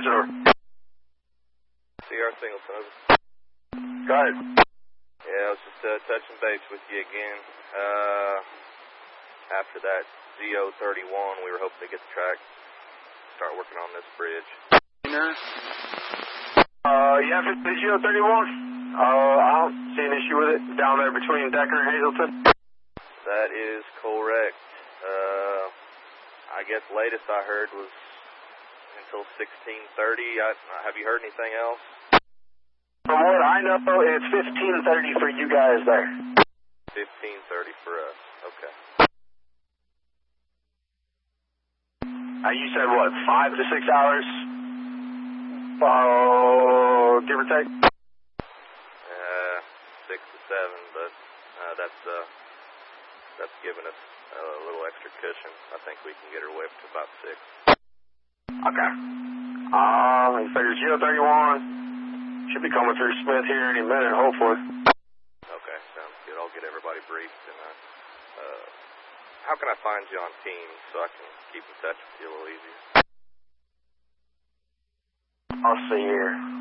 Singleton or? CR Singleton. Go ahead. Yeah, I was just touching base with you again. After that ZO31, we were hoping to get the track, start working on this bridge. Yeah, if it's the ZO31, I don't see an issue with it. Down there between Decker and Hazelton. That is correct. I guess latest I heard was until 16:30. Have you heard anything else? From what I know, it's 15:30 for you guys there. 15:30 for us. Okay. You said what, 5 to 6 hours? Give or take? 6 to 7, but that's giving us a little extra cushion. I think we can get her whipped to about 6. Okay. You figure ZO31 should be coming through Smith here any minute, hopefully. Okay, sounds good. I'll get everybody briefed. And how can I find you on Teams so I can keep in touch with you a little easier? I'll see here.